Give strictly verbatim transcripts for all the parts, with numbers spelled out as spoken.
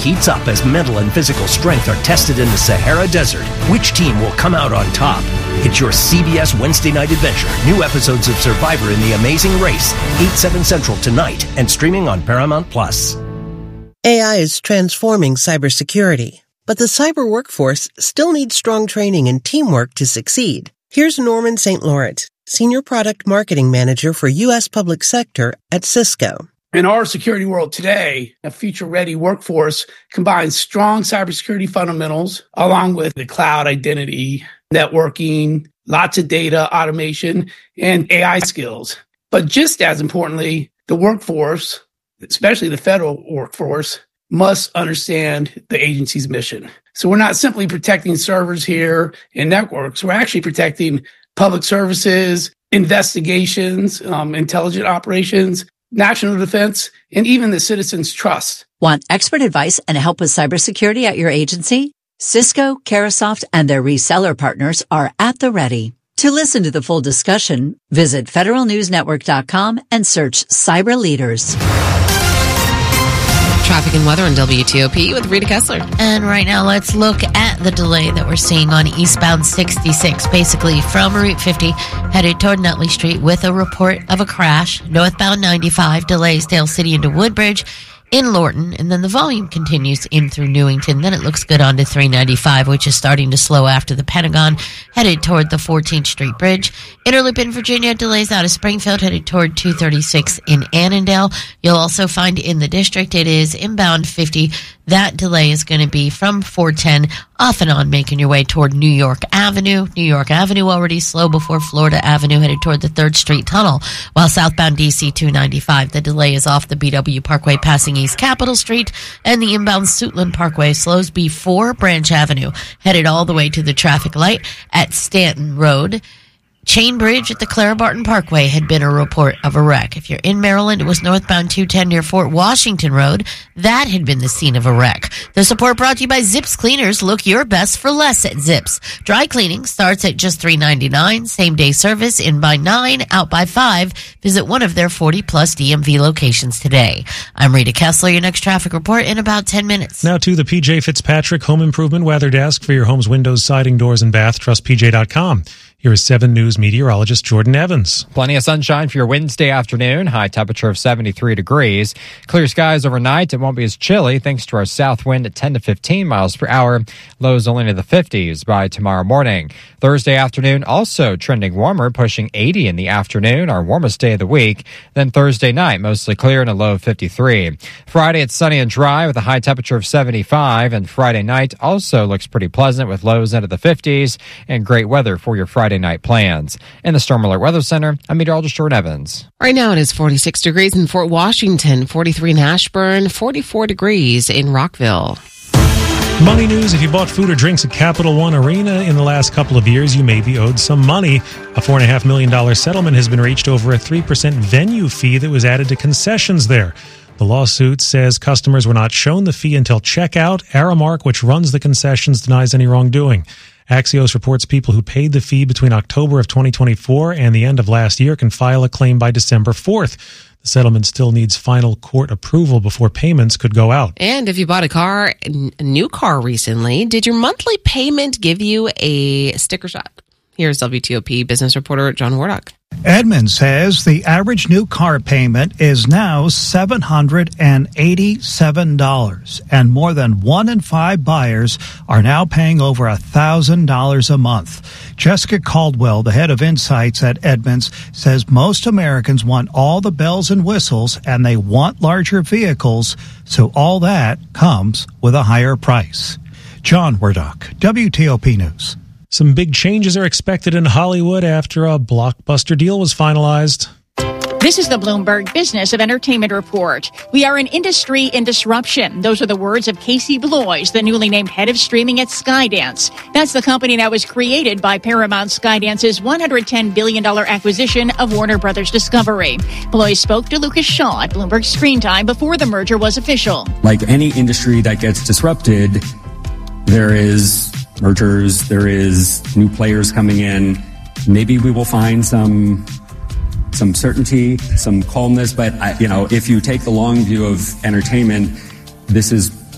heats up as mental and physical strength are tested in the Sahara Desert. Which team will come out on top? It's your C B S Wednesday night adventure. New episodes of Survivor in the Amazing Race, eight, seven Central tonight, and streaming on Paramount Plus. A I is transforming cybersecurity, but the cyber workforce still needs strong training and teamwork to succeed. Here's Norman Saint Laurent, Senior Product Marketing Manager for U S Public Sector at Cisco. In our security world today, a future-ready workforce combines strong cybersecurity fundamentals along with the cloud identity, networking, lots of data, automation, and A I skills. But just as importantly, the workforce, especially the federal workforce, must understand the agency's mission. So we're not simply protecting servers here and networks. We're actually protecting public services, investigations, um, intelligent operations, national defense, and even the citizens' trust. Want expert advice and help with cybersecurity at your agency? Cisco, Carahsoft, and their reseller partners are at the ready. To listen to the full discussion, visit federal news network dot com and search Cyber Leaders. Traffic and weather on W T O P with Rita Kessler. And right now, let's look at the delay that we're seeing on eastbound sixty-six, basically from Route fifty, headed toward Nutley Street with a report of a crash. Northbound ninety-five delays Dale City into Woodbridge in Lorton, and then the volume continues in through Newington. Then it looks good on to three ninety-five, which is starting to slow after the Pentagon, headed toward the fourteenth Street Bridge. Interloop in Virginia delays out of Springfield, headed toward two thirty-six in Annandale. You'll also find in the district it is inbound fifty. That delay is going to be from four ten off and on, making your way toward New York Avenue. New York Avenue already slow before Florida Avenue, headed toward the third Street Tunnel. While southbound D C two ninety-five, the delay is off the B W Parkway passing East Capitol Street, and the inbound Suitland Parkway slows before Branch Avenue, headed all the way to the traffic light at Stanton Road. Chain Bridge at the Clara Barton Parkway had been a report of a wreck. If you're in Maryland, it was northbound two ten near Fort Washington Road. That had been the scene of a wreck. The support brought to you by Zips Cleaners. Look your best for less at Zips. Dry cleaning starts at just three ninety-nine. Same day service, in by nine, out by five. Visit one of their forty plus D M V locations today. I'm Rita Kessler. Your next traffic report in about ten minutes. Now to the P J Fitzpatrick Home Improvement Weather Desk for your home's windows, siding, doors, and bath. Trust P J dot com. Here is seven News meteorologist Jordan Evans. Plenty of sunshine for your Wednesday afternoon. High temperature of seventy-three degrees. Clear skies overnight. It won't be as chilly thanks to our south wind at ten to fifteen miles per hour. Lows only into the fifties by tomorrow morning. Thursday afternoon also trending warmer, pushing eighty in the afternoon, our warmest day of the week. Then Thursday night, mostly clear and a low of fifty-three. Friday, it's sunny and dry with a high temperature of seventy-five. And Friday night also looks pretty pleasant with lows into the fifties and great weather for your Friday night plans. In the Storm Alert Weather Center, I'm meteorologist Jordan Evans. Right now it is forty-six degrees in Fort Washington, forty-three in Ashburn, forty-four degrees in Rockville. Money news. If you bought food or drinks at Capital One Arena in the last couple of years, you may be owed some money. A four point five million dollars settlement has been reached over a three percent venue fee that was added to concessions there. The lawsuit says customers were not shown the fee until checkout. Aramark, which runs the concessions, denies any wrongdoing. Axios reports people who paid the fee between October of twenty twenty-four and the end of last year can file a claim by December fourth. The settlement still needs final court approval before payments could go out. And if you bought a car, a new car recently, did your monthly payment give you a sticker shock? Here's W T O P business reporter John Wardock. Edmund says the average new car payment is now seven hundred eighty-seven dollars, and more than one in five buyers are now paying over one thousand dollars a month. Jessica Caldwell, the head of Insights at Edmunds, says most Americans want all the bells and whistles, and they want larger vehicles, so all that comes with a higher price. John Wardock, W T O P News. Some big changes are expected in Hollywood after a blockbuster deal was finalized. This is the Bloomberg Business of Entertainment Report. We are an industry in disruption. Those are the words of Casey Bloys, the newly named head of streaming at Skydance. That's the company that was created by Paramount Skydance's one hundred ten billion dollars acquisition of Warner Brothers Discovery. Bloys spoke to Lucas Shaw at Bloomberg Screen Time before the merger was official. Like any industry that gets disrupted, there is mergers, there is new players coming in. Maybe we will find some some certainty, some calmness, but I, you know, if you take the long view of entertainment, this is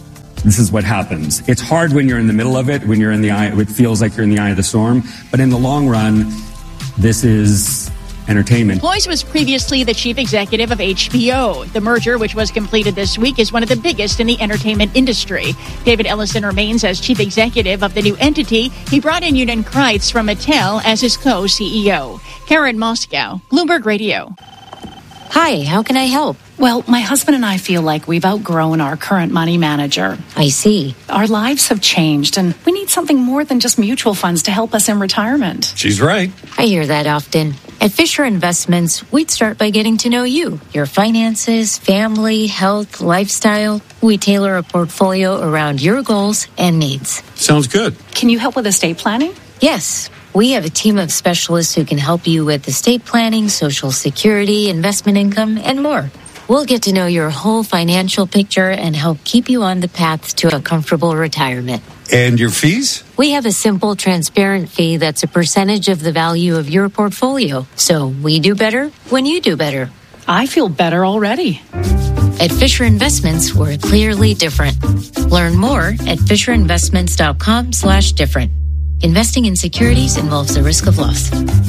this is what happens. It's hard when you're in the middle of it, when you're in the eye, it feels like you're in the eye of the storm. But in the long run, this is entertainment. Ploys was previously the chief executive of H B O. The merger, which was completed this week, is one of the biggest in the entertainment industry. David Ellison remains as chief executive of the new entity. He brought in Yunan Kreitz from Mattel as his co-C E O. Karen Moscow, Bloomberg Radio. Hi, how can I help? Well, my husband and I feel like we've outgrown our current money manager. I see. Our lives have changed, and we need something more than just mutual funds to help us in retirement. She's right. I hear that often. At Fisher Investments, we'd start by getting to know you, your finances, family, health, lifestyle. We tailor a portfolio around your goals and needs. Sounds good. Can you help with estate planning? Yes. We have a team of specialists who can help you with estate planning, Social Security, investment income, and more. We'll get to know your whole financial picture and help keep you on the path to a comfortable retirement. And your fees? We have a simple, transparent fee that's a percentage of the value of your portfolio. So we do better when you do better. I feel better already. At Fisher Investments, we're clearly different. Learn more at fisherinvestments.com slash different. Investing in securities involves the risk of loss.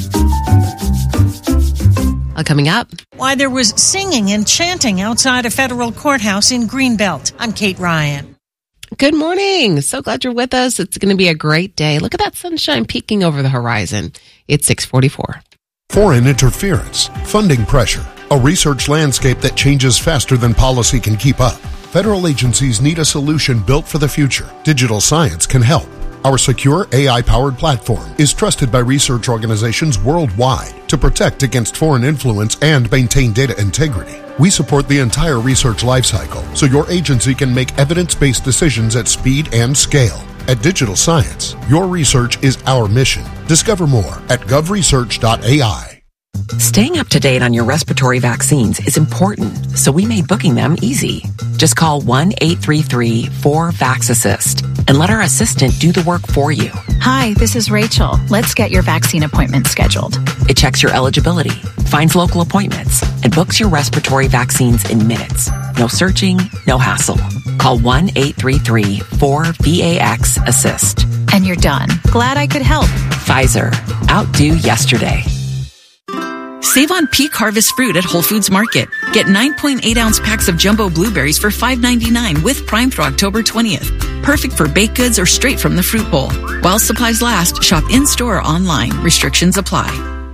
Uh, coming up. Why there was singing and chanting outside a federal courthouse in Greenbelt. I'm Kate Ryan. Good morning. So glad you're with us. It's going to be a great day. Look at that sunshine peeking over the horizon. It's six forty-four. Foreign interference, funding pressure, a research landscape that changes faster than policy can keep up. Federal agencies need a solution built for the future. Digital science can help. Our secure A I-powered platform is trusted by research organizations worldwide to protect against foreign influence and maintain data integrity. We support the entire research lifecycle so your agency can make evidence-based decisions at speed and scale. At Digital Science, your research is our mission. Discover more at gov research dot A I. Staying up to date on your respiratory vaccines is important, so we made booking them easy. Just call one eight three three four vax assist and let our assistant do the work for you. Hi, this is Rachel. Let's get your vaccine appointment scheduled. It checks your eligibility, finds local appointments, and books your respiratory vaccines in minutes. No searching, no hassle. Call one eight three three four vax assist. And you're done. Glad I could help. Pfizer. Outdo yesterday. Save on peak harvest fruit at Whole Foods Market. Get nine point eight ounce packs of jumbo blueberries for five ninety-nine with Prime through October twentieth. Perfect for baked goods or straight from the fruit bowl. While supplies last, shop in-store or online. Restrictions apply.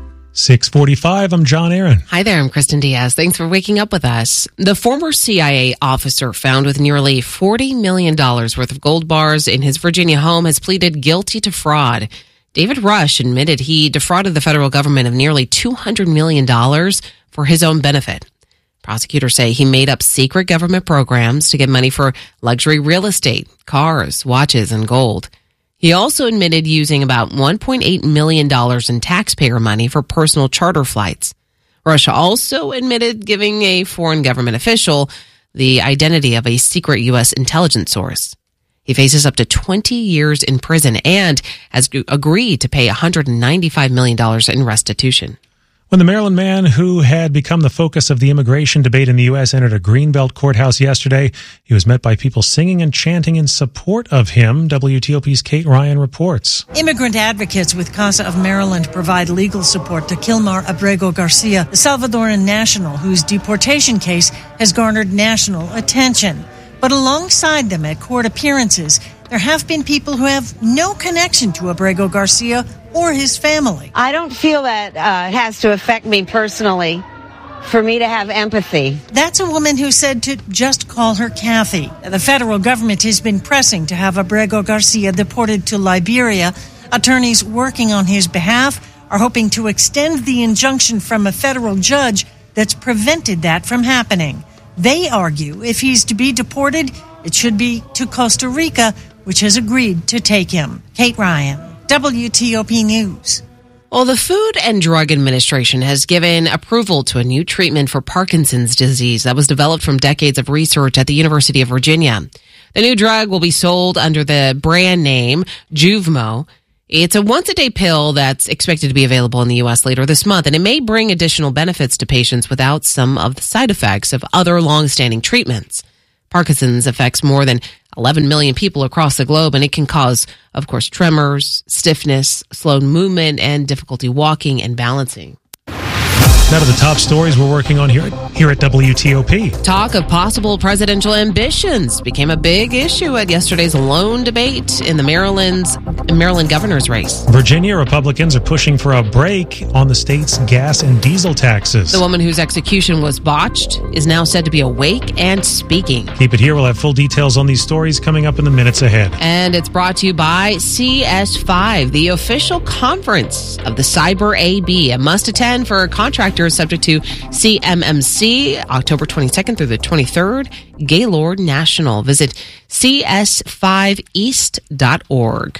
six forty-five, I'm John Aaron. Hi there, I'm Kristen Diaz. Thanks for waking up with us. The former C I A officer found with nearly forty million dollars worth of gold bars in his Virginia home has pleaded guilty to fraud. David Rush admitted he defrauded the federal government of nearly two hundred million dollars for his own benefit. Prosecutors say he made up secret government programs to get money for luxury real estate, cars, watches, and gold. He also admitted using about one point eight million dollars in taxpayer money for personal charter flights. Rush also admitted giving a foreign government official the identity of a secret U S intelligence source. He faces up to twenty years in prison and has agreed to pay one hundred ninety-five million dollars in restitution. When the Maryland man who had become the focus of the immigration debate in the U S entered a Greenbelt courthouse yesterday, he was met by people singing and chanting in support of him. W T O P's Kate Ryan reports. Immigrant advocates with CASA of Maryland provide legal support to Kilmar Abrego Garcia, the Salvadoran national whose deportation case has garnered national attention. But alongside them at court appearances, there have been people who have no connection to Abrego Garcia or his family. I don't feel that uh, it has to affect me personally for me to have empathy. That's a woman who said to just call her Kathy. The federal government has been pressing to have Abrego Garcia deported to Liberia. Attorneys working on his behalf are hoping to extend the injunction from a federal judge that's prevented that from happening. They argue if he's to be deported, it should be to Costa Rica, which has agreed to take him. Kate Ryan, W T O P News. Well, the Food and Drug Administration has given approval to a new treatment for Parkinson's disease that was developed from decades of research at the University of Virginia. The new drug will be sold under the brand name Juvmo. It's a once-a-day pill that's expected to be available in the U S later this month, and it may bring additional benefits to patients without some of the side effects of other long-standing treatments. Parkinson's affects more than eleven million people across the globe, and it can cause, of course, tremors, stiffness, slow movement, and difficulty walking and balancing. Now to the top stories we're working on here, here at W T O P. Talk of possible presidential ambitions became a big issue at yesterday's lone debate in the Maryland's Maryland governor's race. Virginia Republicans are pushing for a break on the state's gas and diesel taxes. The woman whose execution was botched is now said to be awake and speaking. Keep it here. We'll have full details on these stories coming up in the minutes ahead. And it's brought to you by C S five, the official conference of the Cyber A B, a must-attend for contractors subject to C M M C, October twenty-second through the twenty-third, Gaylord National. Visit C S five east dot org.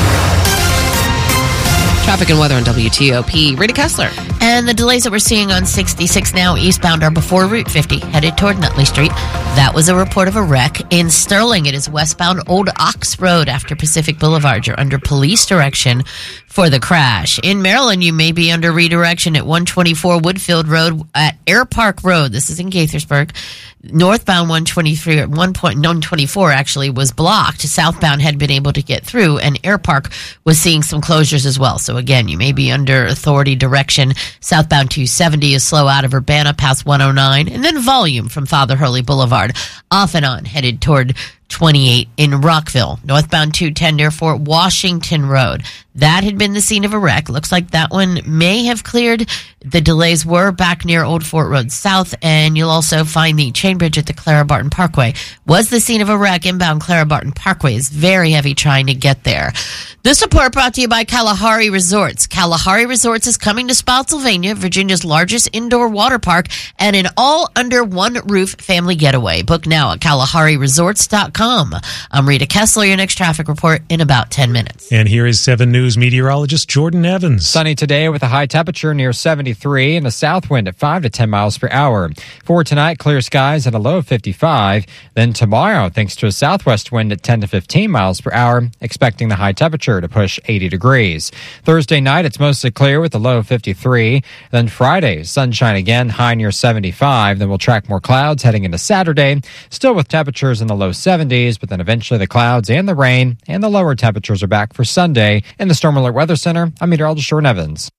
Traffic and weather on W T O P. Rita Kessler. And the delays that we're seeing on sixty-six now eastbound are before Route fifty, headed toward Nutley Street. That was a report of a wreck. In Sterling, it is westbound Old Ox Road after Pacific Boulevard. You're under police direction for the crash. In Maryland, you may be under redirection at one twenty-four Woodfield Road at Air Park Road. This is in Gaithersburg. Northbound one twenty-three at one point, one twenty-four actually was blocked. Southbound had been able to get through, and Air Park was seeing some closures as well. So again, you may be under authority direction. Southbound two seventy is slow out of Urbana past one oh nine, and then volume from Father Hurley Boulevard off and on headed toward twenty-eight in Rockville. Northbound two ten near Fort Washington Road. That had been the scene of a wreck. Looks like that one may have cleared. The delays were back near Old Fort Road South, and you'll also find the chain bridge at the Clara Barton Parkway. Was the scene of a wreck. Inbound Clara Barton Parkway is very heavy trying to get there. This report brought to you by Kalahari Resorts. Kalahari Resorts is coming to Spotsylvania, Virginia's largest indoor water park, and an all under one roof family getaway. Book now at kalahari resorts dot com. I'm Rita Kessler, your next traffic report in about ten minutes. And here is seven News meteorologist Jordan Evans. Sunny today with a high temperature near seventy-three and a south wind at five to ten miles per hour. For tonight, clear skies and a low of fifty-five. Then tomorrow, thanks to a southwest wind at ten to fifteen miles per hour, expecting the high temperature to push eighty degrees. Thursday night, it's mostly clear with a low of fifty-three. Then Friday, sunshine again, high near seventy-five. Then we'll track more clouds heading into Saturday, still with temperatures in the low seventies, but then eventually the clouds and the rain and the lower temperatures are back for Sunday. In the Storm Alert Weather Center, I'm meteorologist Jordan Evans.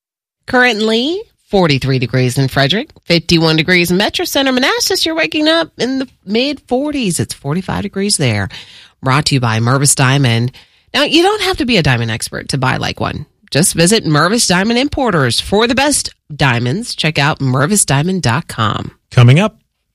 Currently, forty-three degrees in Frederick, fifty-one degrees in Metro Center. Manassas, you're waking up in the mid-forties. It's forty-five degrees there. Brought to you by Mervis Diamond. Now, you don't have to be a diamond expert to buy like one. Just visit Mervis Diamond Importers. For the best diamonds, check out mervis diamond dot com. Coming up.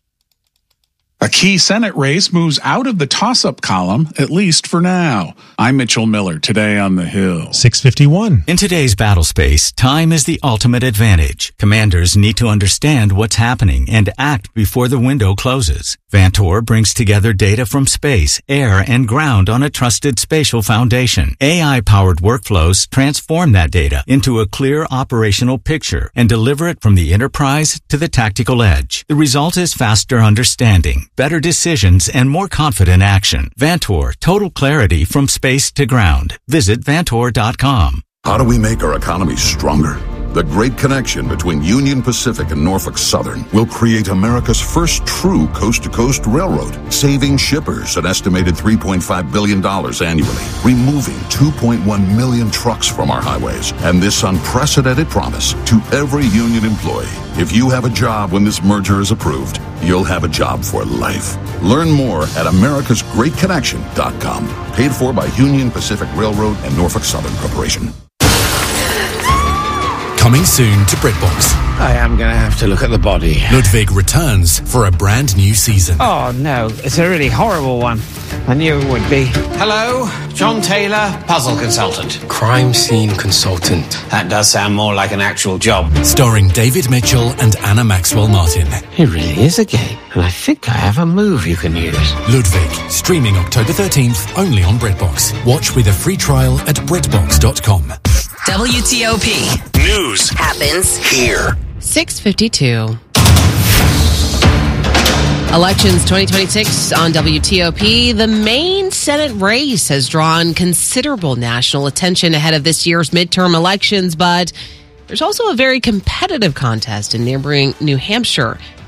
A key Senate race moves out of the toss-up column, at least for now. I'm Mitchell Miller, today on the Hill. six fifty-one. In today's battle space, time is the ultimate advantage. Commanders need to understand what's happening and act before the window closes. Vantor brings together data from space, air, and ground on a trusted spatial foundation. A I-powered workflows transform that data into a clear operational picture and deliver it from the enterprise to the tactical edge. The result is faster understanding, better decisions, and more confident action. Vantor, total clarity from space to ground. Visit vantor dot com. How do we make our economy stronger? The great connection between Union Pacific and Norfolk Southern will create America's first true coast-to-coast railroad, saving shippers an estimated three point five billion dollars annually, removing two point one million trucks from our highways, and this unprecedented promise to every union employee. If you have a job when this merger is approved, you'll have a job for life. Learn more at americas great connection dot com. Paid for by Union Pacific Railroad and Norfolk Southern Corporation. Coming soon to BritBox. I am going to have to look at the body. Ludwig returns for a brand new season. Oh, no. It's a really horrible one. I knew it would be. Hello, John Taylor, puzzle consultant. Crime scene consultant. That does sound more like an actual job. Starring David Mitchell and Anna Maxwell Martin. It really is a game, and I think I have a move you can use. Ludwig, streaming October thirteenth, only on BritBox. Watch with a free trial at britbox dot com. W T O P. News happens here. six fifty-two. Elections twenty twenty-six on W T O P. The main Senate race has drawn considerable national attention ahead of this year's midterm elections, but there's also a very competitive contest in neighboring New Hampshire.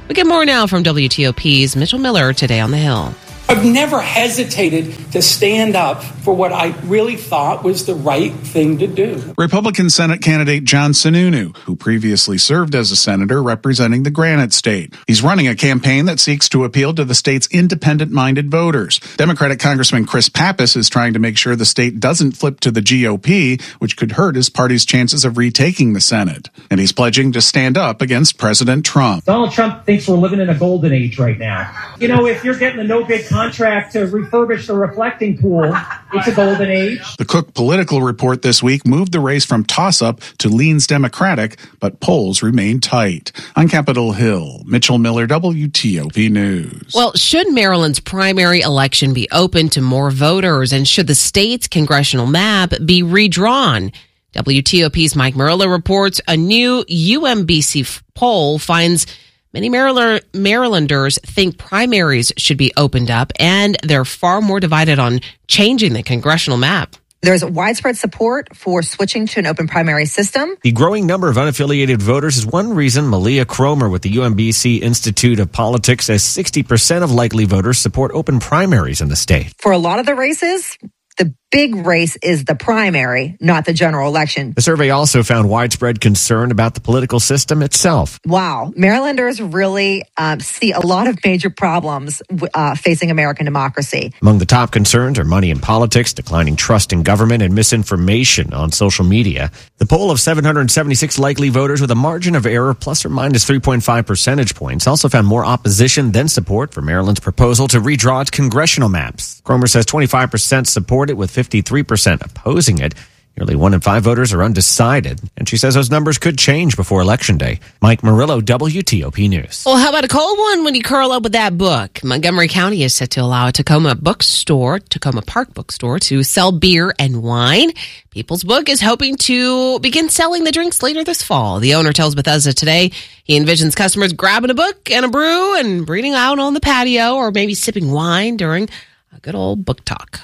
We get more now from W T O P's Mitchell Miller today on the Hill. I've never hesitated to stand up for what I really thought was the right thing to do. Republican Senate candidate John Sununu, who previously served as a senator representing the Granite State. He's running a campaign that seeks to appeal to the state's independent-minded voters. Democratic Congressman Chris Pappas is trying to make sure the state doesn't flip to the G O P, which could hurt his party's chances of retaking the Senate. And he's pledging to stand up against President Trump. Donald Trump thinks we're living in a golden age right now. You know, if you're getting a no-bid contract to refurbish the reflecting pool, it's a golden age. The Cook Political Report this week moved the race from toss-up to leans Democratic, but polls remain tight. On Capitol Hill, Mitchell Miller, W T O P News. Well, should Maryland's primary election be open to more voters, and should the state's congressional map be redrawn? W T O P's Mike Murillo reports a new U M B C poll finds many Marylanders think primaries should be opened up, and they're far more divided on changing the congressional map. There's widespread support for switching to an open primary system. The growing number of unaffiliated voters is one reason Malia Cromer with the U M B C Institute of Politics says sixty percent of likely voters support open primaries in the state. For a lot of the races, the big race is the primary, not the general election. The survey also found widespread concern about the political system itself. Wow. Marylanders really uh, see a lot of major problems uh, facing American democracy. Among the top concerns are money in politics, declining trust in government, and misinformation on social media. The poll of seven hundred seventy-six likely voters with a margin of error plus or minus three point five percentage points also found more opposition than support for Maryland's proposal to redraw its congressional maps. Cromer says twenty-five percent support it, with fifty-three percent opposing it. Nearly one in five voters are undecided, and she says those numbers could change before Election Day. Mike Murillo, W T O P News. Well, how about a cold one when you curl up with that book? Montgomery County is set to allow a Tacoma bookstore, Tacoma Park bookstore, to sell beer and wine. People's Book is hoping to begin selling the drinks later this fall. The owner tells Bethesda Today he envisions customers grabbing a book and a brew and reading out on the patio, or maybe sipping wine during a good old book talk.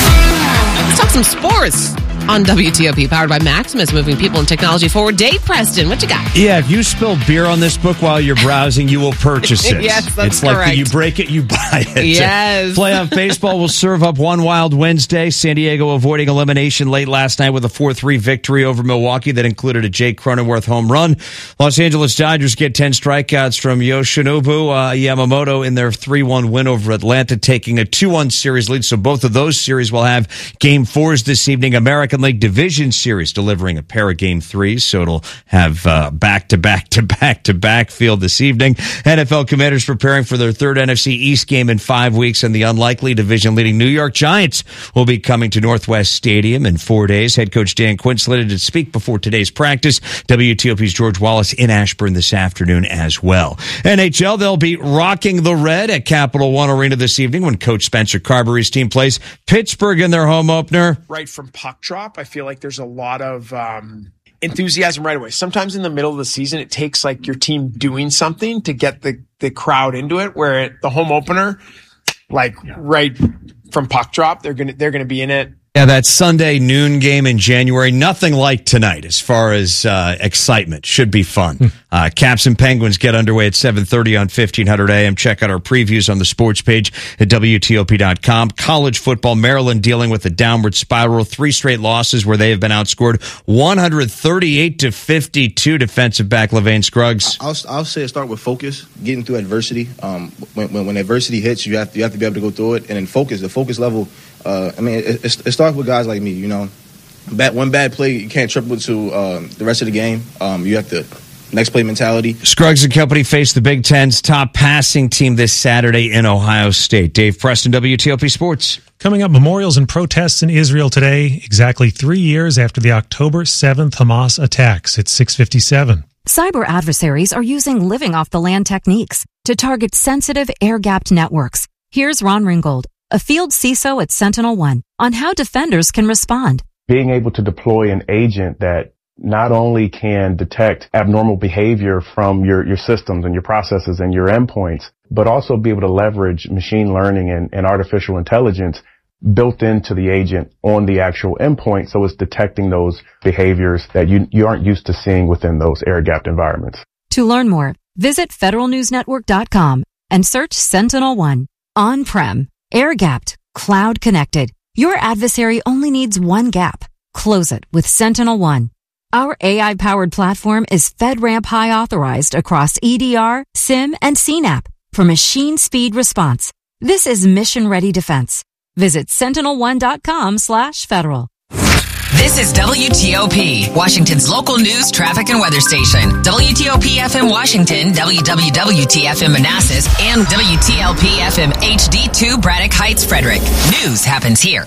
Let's talk some sports on W T O P, powered by Maximus, moving people and technology forward. Dave Preston, what you got? Yeah, if you spill beer on this book while you're browsing, you will purchase it. Yes, that's It's like correct. the, you break it, you buy it. Yes. Playoff baseball will serve up one wild Wednesday. San Diego avoiding elimination late last night with a four three victory over Milwaukee that included a Jake Cronenworth home run. Los Angeles Dodgers get ten strikeouts from Yoshinobu uh, Yamamoto in their three one win over Atlanta, taking a two one series lead. So both of those series will have game fours this evening. American League Division Series delivering a pair of game threes, so it'll have uh, back-to-back-to-back-to-back field this evening. N F L Commanders preparing for their third N F C East game in five weeks, and the unlikely division-leading New York Giants will be coming to Northwest Stadium in four days. Head coach Dan Quinn slated to speak before today's practice. W T O P's George Wallace in Ashburn this afternoon as well. N H L, they'll be rocking the red at Capital One Arena this evening when Coach Spencer Carberry's team plays Pittsburgh in their home opener. Right from puck drop, I feel like there's a lot of um, enthusiasm right away. Sometimes in the middle of the season, it takes like your team doing something to get the, the crowd into it, where at the home opener, like right from puck drop, they're gonna they're gonna be in it. Yeah, that Sunday noon game in January, nothing like tonight as far as uh, excitement. Should be fun. Uh, Caps and Penguins get underway at seven thirty on fifteen hundred A M. Check out our previews on the sports page at W T O P dot com. College football, Maryland dealing with a downward spiral. Three straight losses where they have been outscored one thirty-eight to fifty-two. Defensive back LaVane Scruggs. I'll, I'll say start with focus, getting through adversity. Um, when, when, when adversity hits, you have, to, you have to be able to go through it. And then focus, the focus level, uh, I mean, it, it, it starts with guys like me, you know. Bad, one bad play, you can't triple to um, the rest of the game. Um, you have to next play mentality. Scruggs and company face the Big Ten's top passing team this Saturday in Ohio State. Dave Preston, W T O P Sports. Coming up, memorials and protests in Israel today, exactly three years after the October seventh Hamas attacks. It's six fifty-seven. Cyber adversaries are using living off the land techniques to target sensitive air-gapped networks. Here's Ron Ringgold, a field C I S O at Sentinel One, on how defenders can respond. Being able to deploy an agent that not only can detect abnormal behavior from your, your systems and your processes and your endpoints, but also be able to leverage machine learning and, and artificial intelligence built into the agent on the actual endpoint, so it's detecting those behaviors that you, you aren't used to seeing within those air-gapped environments. To learn more, Visit federal news network dot com and search Sentinel One. On-prem, air-gapped, cloud-connected. Your adversary only needs one gap. Close it with Sentinel One. Our A I-powered platform is FedRAMP High authorized across E D R, SIM, and C NAP for machine speed response. This is mission-ready defense. Visit sentinel one dot com slash federal. This is W T O P, Washington's local news, traffic, and weather station. W T O P F M Washington, W W W T F M Manassas, and W T L P F M H D two Braddock Heights, Frederick. News happens here.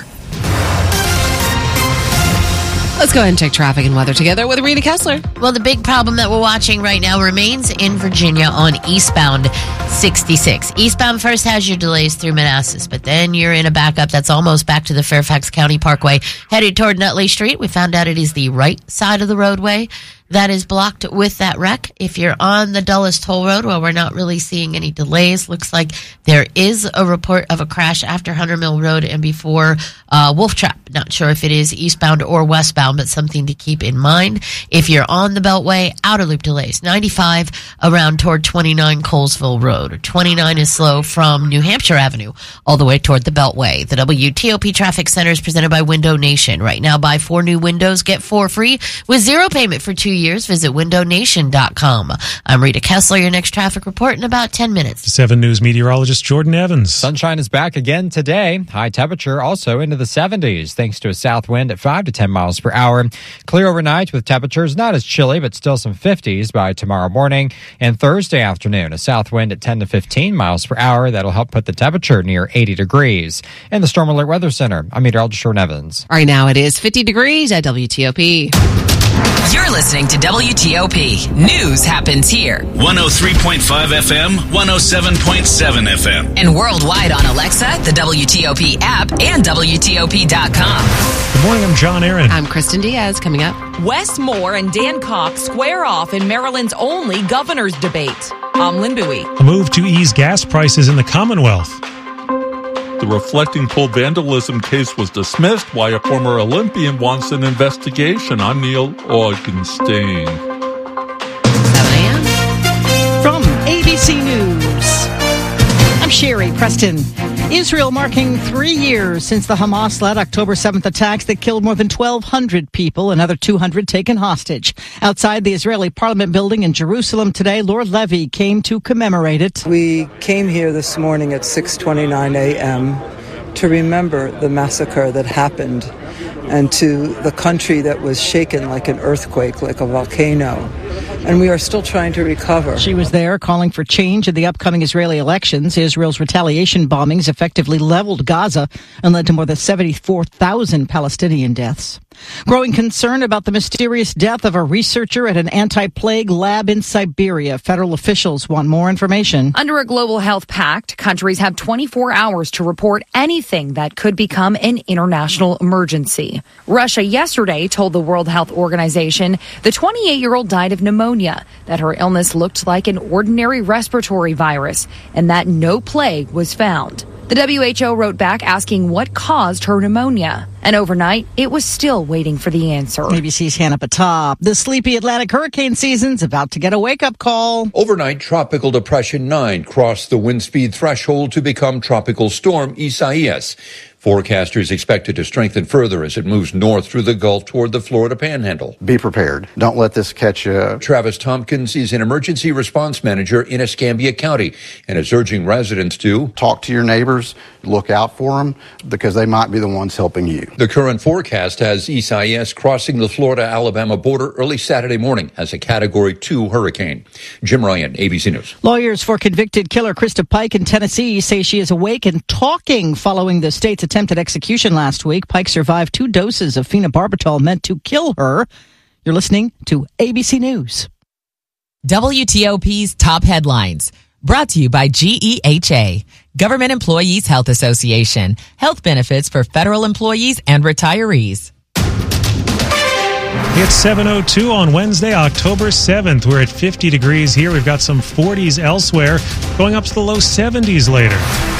Let's go ahead and check traffic and weather together with Rita Kessler. Well, the big problem that we're watching right now remains in Virginia on eastbound sixty-six. Eastbound first has your delays through Manassas, but then you're in a backup that's almost back to the Fairfax County Parkway, headed toward Nutley Street. We found out it is the right side of the roadway that is blocked with that wreck. If you're on the Dulles Toll Road, well, we're not really seeing any delays. Looks like there is a report of a crash after Hunter Mill Road and before uh, Wolf Trap. Not sure if it is eastbound or westbound, but something to keep in mind. If you're on the Beltway, outer loop delays. ninety-five around toward twenty-nine Colesville Road. twenty-nine is slow from New Hampshire Avenue all the way toward the Beltway. The W T O P Traffic Center is presented by Window Nation. Right now, buy four new windows, get four free with zero payment for two years. Visit window nation dot com. I'm Rita Kessler. Your next traffic report in about ten minutes. Seven News meteorologist Jordan Evans. Sunshine is back again today. High temperature also into the seventies thanks to a south wind at five to ten miles per hour. Clear overnight with temperatures not as chilly, but still some fifties by tomorrow morning. And Thursday afternoon, a south wind at ten to fifteen miles per hour. That'll help put the temperature near eighty degrees. And the Storm Alert Weather Center, I'm meteorologist Jordan Evans. Right now it is fifty degrees at W T O P. You're listening to W T O P. News happens here. one oh three point five F M, one oh seven point seven F M. And worldwide on Alexa, the W T O P app, and W T O P dot com. Good morning, I'm John Aaron. I'm Kristen Diaz. Coming up. Wes Moore and Dan Cox square off in Maryland's only governor's debate. I'm Lynn Bowie. A move to ease gas prices in the Commonwealth. The Reflecting Pool vandalism case was dismissed, while a former Olympian wants an investigation. I'm Neil Augenstein. From A B C News, I'm Sherry Preston. Israel marking three years since the Hamas-led October seventh attacks that killed more than twelve hundred people, another two hundred taken hostage. Outside the Israeli Parliament building in Jerusalem today, Lord Levy came to commemorate it. We came here this morning at six twenty-nine a.m. to remember the massacre that happened and to the country that was shaken like an earthquake, like a volcano. And we are still trying to recover. She was there calling for change in the upcoming Israeli elections. Israel's retaliation bombings effectively leveled Gaza and led to more than seventy-four thousand Palestinian deaths. Growing concern about the mysterious death of a researcher at an anti-plague lab in Siberia. Federal officials want more information. Under a global health pact, countries have twenty-four hours to report anything that could become an international emergency. Russia yesterday told the World Health Organization the twenty-eight-year-old died of pneumonia, that her illness looked like an ordinary respiratory virus, and that no plague was found. The W H O wrote back asking what caused her pneumonia. And overnight, it was still waiting for the answer. A B C's Hannah Patop. The sleepy Atlantic hurricane season's about to get a wake-up call. Overnight, Tropical Depression nine crossed the wind speed threshold to become Tropical Storm Isaias. Forecasters expect it to strengthen further as it moves north through the Gulf toward the Florida Panhandle. Be prepared. Don't let this catch you. Travis Tompkins is an emergency response manager in Escambia County and is urging residents to talk to your neighbors, look out for them, because they might be the ones helping you. The current forecast has Isaias crossing the Florida-Alabama border early Saturday morning as a Category two hurricane. Jim Ryan, A B C News. Lawyers for convicted killer Krista Pike in Tennessee say she is awake and talking following the state's attempted execution last week. Pike survived two doses of phenobarbital meant to kill her. You're listening to A B C News. W T O P's top headlines. Brought to you by G E H A, Government Employees Health Association. Health benefits for federal employees and retirees. It's seven oh two on Wednesday, October seventh. We're at fifty degrees here. We've got some forties elsewhere, going up to the low seventies later.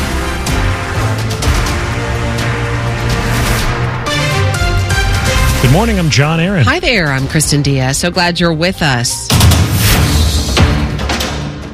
Good morning, I'm John Aaron. Hi there, I'm Kristen Diaz. So glad you're with us.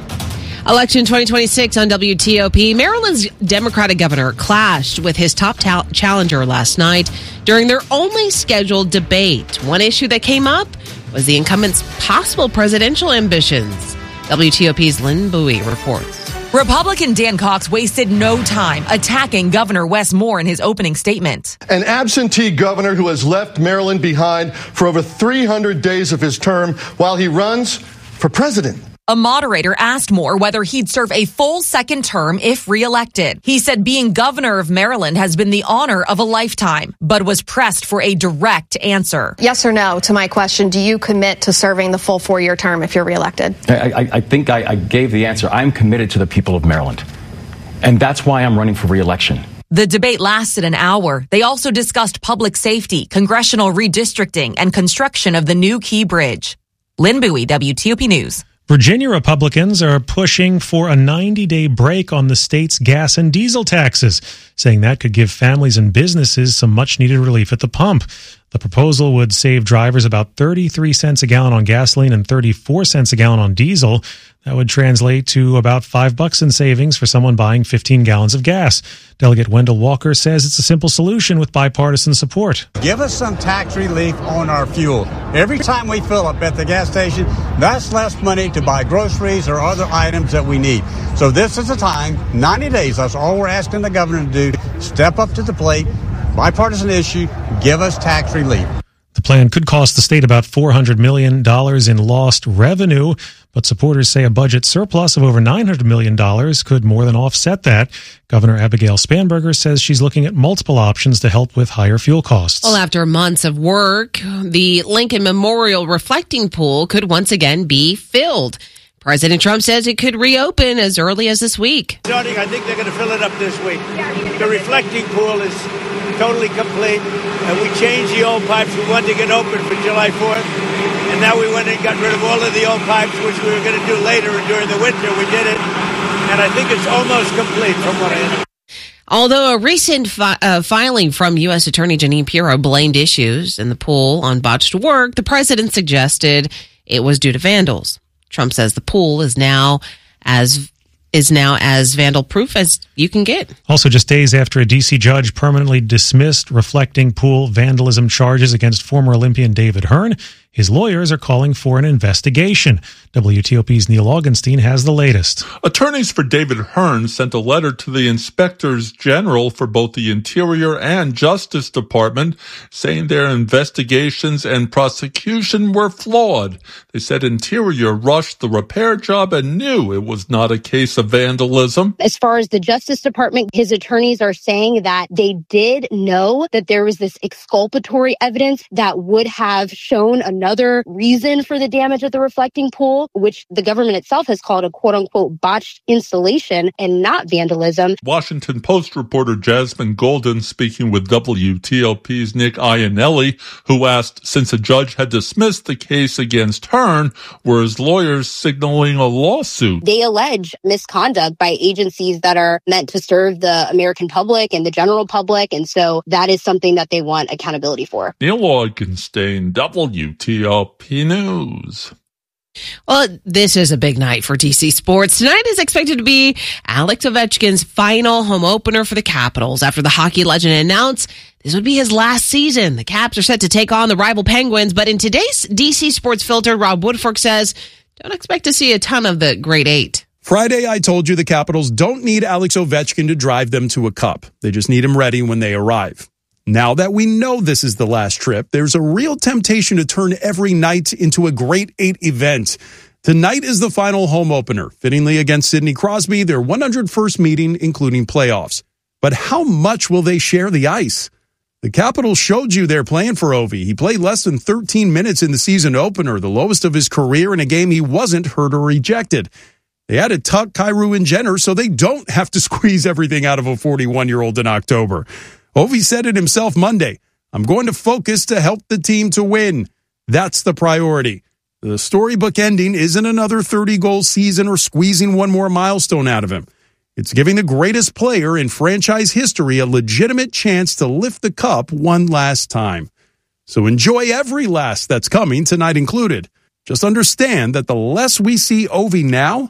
Election twenty twenty-six on W T O P. Maryland's Democratic governor clashed with his top ta- challenger last night during their only scheduled debate. One issue that came up was the incumbent's possible presidential ambitions. W T O P's Lynn Bowie reports. Republican Dan Cox wasted no time attacking Governor Wes Moore in his opening statement. An absentee governor who has left Maryland behind for over three hundred days of his term while he runs for president. A moderator asked Moore whether he'd serve a full second term if reelected. He said being governor of Maryland has been the honor of a lifetime, but was pressed for a direct answer. Yes or no to my question, do you commit to serving the full four-year term if you're reelected? I, I, I think I, I gave the answer. I'm committed to the people of Maryland, and that's why I'm running for reelection. The debate lasted an hour. They also discussed public safety, congressional redistricting, and construction of the new Key Bridge. Lynn Bowie, W T O P News. Virginia Republicans are pushing for a ninety-day break on the state's gas and diesel taxes, saying that could give families and businesses some much-needed relief at the pump. The proposal would save drivers about thirty-three cents a gallon on gasoline and thirty-four cents a gallon on diesel. That would translate to about five bucks in savings for someone buying fifteen gallons of gas. Delegate Wendell Walker says it's a simple solution with bipartisan support. Give us some tax relief on our fuel. Every time we fill up at the gas station, that's less money to buy groceries or other items that we need. So this is the time, ninety days, that's all we're asking the governor to do. Step up to the plate, bipartisan issue, give us tax relief. The plan could cost the state about four hundred million dollars in lost revenue, but supporters say a budget surplus of over nine hundred million dollars could more than offset that. Governor Abigail Spanberger says she's looking at multiple options to help with higher fuel costs. Well, after months of work, the Lincoln Memorial Reflecting Pool could once again be filled. President Trump says it could reopen as early as this week. Starting, I think they're going to fill it up this week. The reflecting pool is totally complete, and we changed the old pipes. We wanted to get open for July fourth, and now we went and got rid of all of the old pipes, which we were going to do later during the winter. We did it, and I think it's almost complete from what I understand. Although a recent fi- uh, filing from U S Attorney Jeanine Pirro blamed issues in the pool on botched work, the president suggested it was due to vandals. Trump says the pool is now as is now as vandal-proof as you can get. Also, just days after a D C judge permanently dismissed reflecting pool vandalism charges against former Olympian David Hearn, his lawyers are calling for an investigation. W T O P's Neil Augenstein has the latest. Attorneys for David Hearn sent a letter to the inspectors general for both the Interior and Justice Department saying their investigations and prosecution were flawed. They said Interior rushed the repair job and knew it was not a case of vandalism. As far as the Justice Department, his attorneys are saying that they did know that there was this exculpatory evidence that would have shown another reason for the damage at the reflecting pool, which the government itself has called a quote-unquote botched installation and not vandalism. Washington Post reporter Jasmine Golden speaking with W T O P's Nick Iannelli, who asked, since a judge had dismissed the case against Hearn, were his lawyers signaling a lawsuit? They allege misconduct by agencies that are meant to serve the American public and the general public, and so that is something that they want accountability for. Neil Augenstein, W T O P News. Well, this is a big night for D C sports. Tonight is expected to be Alex Ovechkin's final home opener for the Capitals after the hockey legend announced this would be his last season. The Caps are set to take on the rival Penguins, but in today's D C Sports Filter, Rob Woodfork says, don't expect to see a ton of the Great Eight. Friday, I told you the Capitals don't need Alex Ovechkin to drive them to a cup. They just need him ready when they arrive. Now that we know this is the last trip, there's a real temptation to turn every night into a Great Eight event. Tonight is the final home opener, fittingly against Sidney Crosby, their one hundred first meeting, including playoffs. But how much will they share the ice? The Capitals showed you they're playing for Ovi. He played less than thirteen minutes in the season opener, the lowest of his career in a game he wasn't hurt or ejected. They had to tuck Kyrou and Jenner so they don't have to squeeze everything out of a forty-one-year-old in October. Ovi said it himself Monday. I'm going to focus to help the team to win. That's the priority. The storybook ending isn't another thirty-goal season or squeezing one more milestone out of him. It's giving the greatest player in franchise history a legitimate chance to lift the cup one last time. So enjoy every last that's coming, tonight included. Just understand that the less we see Ovi now,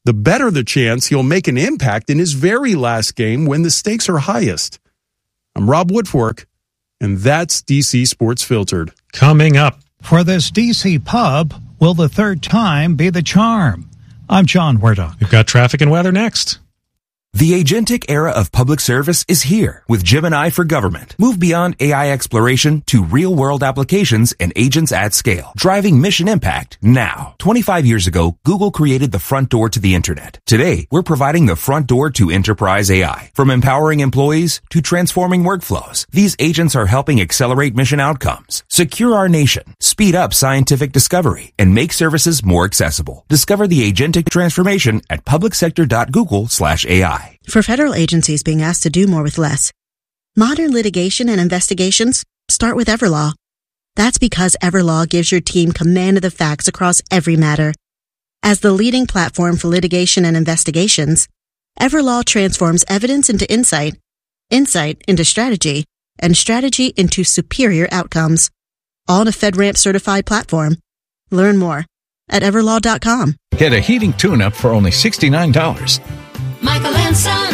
the better the chance he'll make an impact in his very last game when the stakes are highest. I'm Rob Woodfork, and that's D C Sports Filtered. Coming up. For this D C pub, will the third time be the charm? I'm John Werdock. We've got traffic and weather next. The agentic era of public service is here with Gemini for Government. Move beyond A I exploration to real-world applications and agents at scale, driving mission impact now. twenty-five years ago, Google created the front door to the internet. Today, we're providing the front door to enterprise A I. From empowering employees to transforming workflows, these agents are helping accelerate mission outcomes, secure our nation, speed up scientific discovery, and make services more accessible. Discover the agentic transformation at publicsector.google slash AI. For federal agencies being asked to do more with less, modern litigation and investigations start with Everlaw. That's because Everlaw gives your team command of the facts across every matter. As the leading platform for litigation and investigations, Everlaw transforms evidence into insight, insight into strategy, and strategy into superior outcomes. All in a FedRAMP certified platform. Learn more at everlaw dot com. Get a heating tune-up for only sixty-nine dollars. Michael and Son.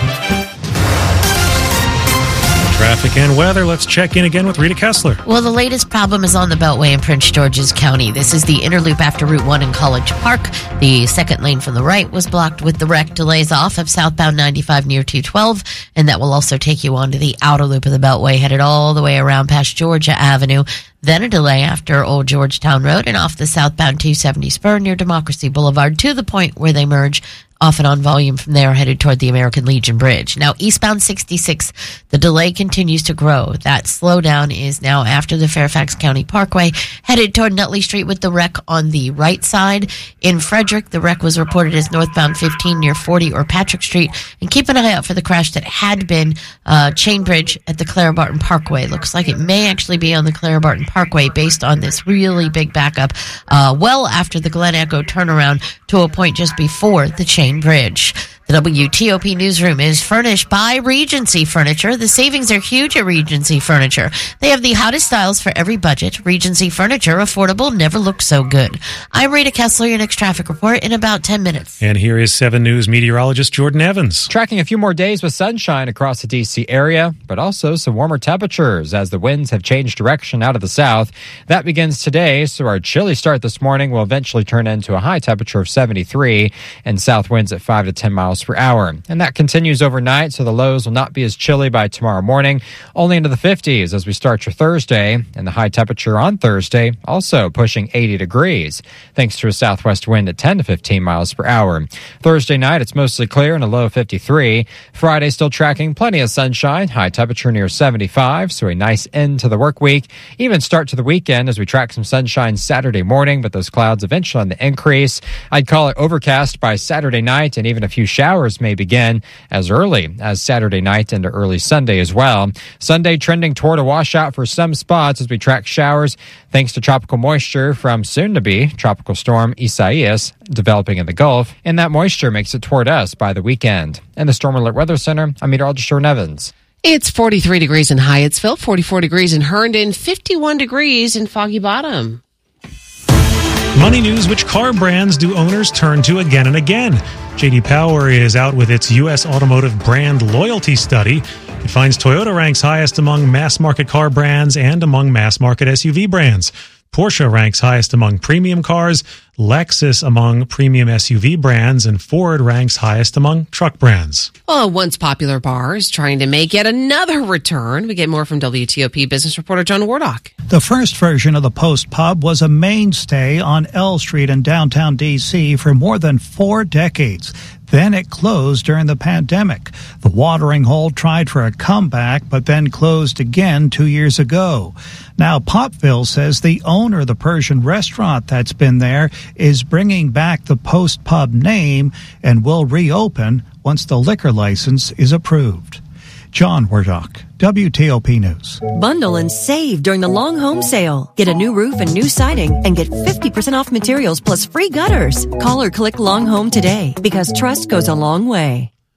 Traffic and weather. Let's check in again with Rita Kessler. Well, the latest problem is on the Beltway in Prince George's County. This is the inner loop after Route one in College Park. The second lane from the right was blocked with the wreck delays off of southbound ninety-five near two twelve, and that will also take you onto the outer loop of the Beltway, headed all the way around past Georgia Avenue. Then a delay after Old Georgetown Road and off the southbound two seventy spur near Democracy Boulevard to the point where they merge. Off and on volume from there headed toward the American Legion Bridge. Now, eastbound sixty-six, the delay continues to grow. That slowdown is now after the Fairfax County Parkway, headed toward Nutley Street with the wreck on the right side. In Frederick, the wreck was reported as northbound fifteen near forty or Patrick Street. And keep an eye out for the crash that had been uh, Chain Bridge at the Clara Barton Parkway. Looks like it may actually be on the Clara Barton Parkway based on this really big backup uh, well after the Glen Echo turnaround to a point just before the Chain Bridge. The W T O P newsroom is furnished by Regency Furniture. The savings are huge at Regency Furniture. They have the hottest styles for every budget. Regency Furniture, affordable, never looked so good. I'm Rita Kessler, your next traffic report in about ten minutes. And here is seven News meteorologist Jordan Evans. Tracking a few more days with sunshine across the D C area, but also some warmer temperatures as the winds have changed direction out of the south. That begins today, so our chilly start this morning will eventually turn into a high temperature of seventy-three and south winds at five to ten miles per hour. And that continues overnight, so the lows will not be as chilly by tomorrow morning, only into the fifties as we start your Thursday. And the high temperature on Thursday also pushing eighty degrees, thanks to a southwest wind at ten to fifteen miles per hour. Thursday night, it's mostly clear and a low of fifty-three. Friday still tracking plenty of sunshine, high temperature near seventy-five, so a nice end to the work week. Even start to the weekend as we track some sunshine Saturday morning, but those clouds eventually on the increase. I'd call it overcast by Saturday night, and even a few showers may begin as early as Saturday night into early Sunday as well. Sunday trending toward a washout for some spots as we track showers thanks to tropical moisture from soon-to-be tropical storm Isaias developing in the Gulf, and that moisture makes it toward us by the weekend. In the Storm Alert Weather Center, I'm meteorologist Jordan Evans. It's forty-three degrees in Hyattsville, forty-four degrees in Herndon, fifty-one degrees in Foggy Bottom. Money news, which car brands do owners turn to again and again? J D Power is out with its U S automotive brand loyalty study. It finds Toyota ranks highest among mass-market car brands and among mass-market S U V brands. Porsche ranks highest among premium cars, Lexus among premium S U V brands, and Ford ranks highest among truck brands. Well, a once popular bar is trying to make yet another return. We get more from W T O P business reporter John Wardock. The first version of the Post Pub was a mainstay on L Street in downtown D C for more than four decades. Then it closed during the pandemic. The watering hole tried for a comeback, but then closed again two years ago. Now, Popville says the owner of the Persian restaurant that's been there is bringing back the Post Pub name and will reopen once the liquor license is approved. John Wardock, W T O P News. Bundle and save during the long home sale. Get a new roof and new siding and get fifty percent off materials plus free gutters. Call or click Long Home today because trust goes a long way.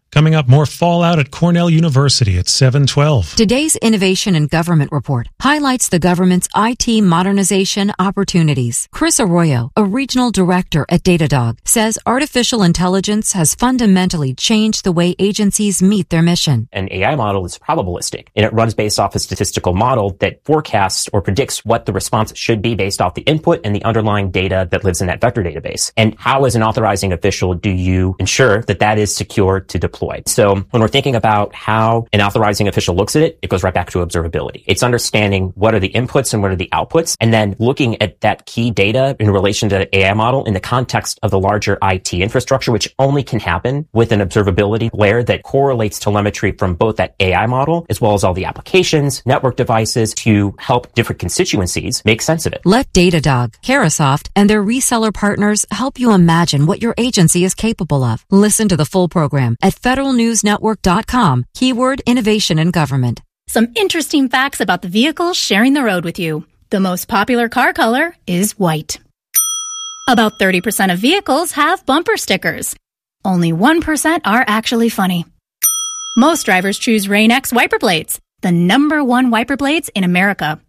Coming up, more fallout at Cornell University at seven twelve. Today's Innovation in Government report highlights the government's I T modernization opportunities. Chris Arroyo, a regional director at Datadog, says artificial intelligence has fundamentally changed the way agencies meet their mission. An A I model is probabilistic, and it runs based off a statistical model that forecasts or predicts what the response should be based off the input and the underlying data that lives in that vector database. And how, as an authorizing official, do you ensure that that is secure to deploy? So when we're thinking about how an authorizing official looks at it, it goes right back to observability. It's understanding what are the inputs and what are the outputs, and then looking at that key data in relation to the A I model in the context of the larger I T infrastructure, which only can happen with an observability layer that correlates telemetry from both that A I model as well as all the applications, network devices to help different constituencies make sense of it. Let Datadog, Carahsoft, and their reseller partners help you imagine what your agency is capable of. Listen to the full program at federal news network dot com, keyword innovation in government. Some interesting facts about the vehicles sharing the road with you. The most popular car color is white. About thirty percent of vehicles have bumper stickers. Only one percent are actually funny. Most drivers choose Rain-X wiper blades, the number one wiper blades in America.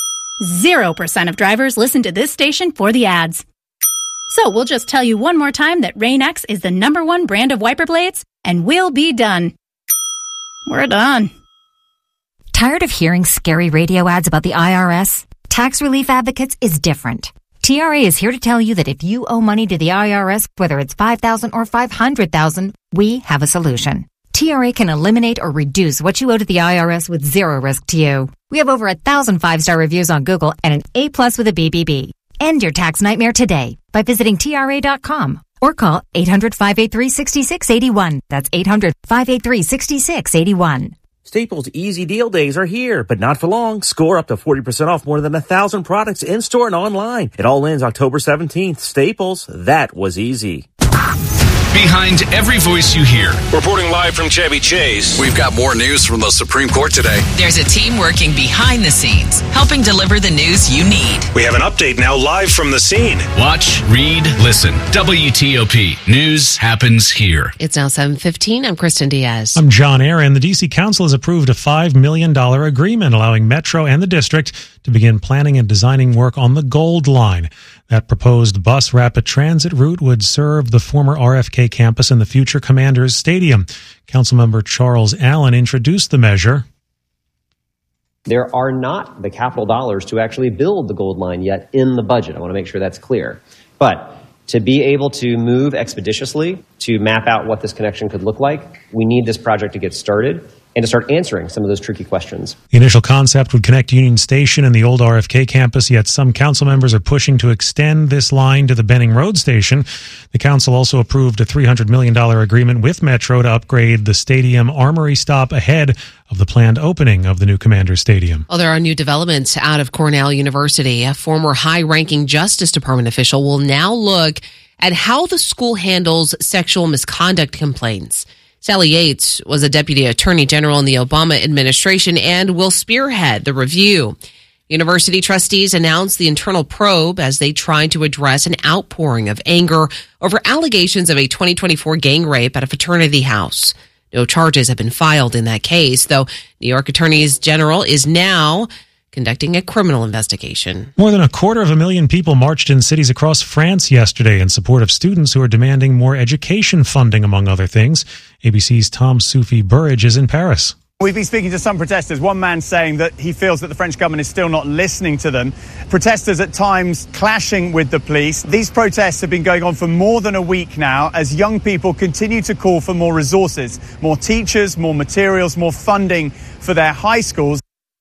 Zero percent of drivers listen to this station for the ads. So we'll just tell you one more time that Rain-X is the number one brand of wiper blades, and we'll be done. We're done. Tired of hearing scary radio ads about the I R S? Tax Relief Advocates is different. T R A is here to tell you that if you owe money to the I R S, whether it's five thousand dollars or five hundred thousand dollars, we have a solution. T R A can eliminate or reduce what you owe to the I R S with zero risk to you. We have over a thousand five-star reviews on Google and an A plus with a B B B. End your tax nightmare today by visiting T R A dot com or call eight hundred, five eight three, six six eight one. That's eight hundred, five eight three, six six eight one. Staples Easy Deal Days are here, but not for long. Score up to forty percent off more than a thousand products in-store and online. It all ends October seventeenth. Staples, that was easy. Behind every voice you hear. Reporting live from Chevy Chase. We've got more news from the Supreme Court today. There's a team working behind the scenes, helping deliver the news you need. We have an update now live from the scene. Watch, read, listen. W T O P. News happens here. It's now seven fifteen. I'm Kristen Diaz. I'm John Aaron. The D C Council has approved a five million dollars agreement allowing Metro and the district to begin planning and designing work on the Gold Line. That proposed bus rapid transit route would serve the former R F K campus and the future Commanders Stadium. Councilmember Charles Allen introduced the measure. There are not the capital dollars to actually build the Gold Line yet in the budget. I want to make sure that's clear. But to be able to move expeditiously, to map out what this connection could look like, we need this project to get started and to start answering some of those tricky questions. The initial concept would connect Union Station and the old R F K campus, yet some council members are pushing to extend this line to the Benning Road station. The council also approved a three hundred million dollars agreement with Metro to upgrade the stadium armory stop ahead of the planned opening of the new Commander Stadium. Well, there are new developments out of Cornell University. A former high-ranking Justice Department official will now look at how the school handles sexual misconduct complaints. Sally Yates was a deputy attorney general in the Obama administration and will spearhead the review. University trustees announced the internal probe as they tried to address an outpouring of anger over allegations of a twenty twenty-four gang rape at a fraternity house. No charges have been filed in that case, though New York Attorney General is now conducting a criminal investigation. More than a quarter of a million people marched in cities across France yesterday in support of students who are demanding more education funding, among other things. A B C's Tom Soufi Burridge is in Paris. We've been speaking to some protesters, one man saying that he feels that the French government is still not listening to them. Protesters at times clashing with the police. These protests have been going on for more than a week now as young people continue to call for more resources, more teachers, more materials, more funding for their high schools.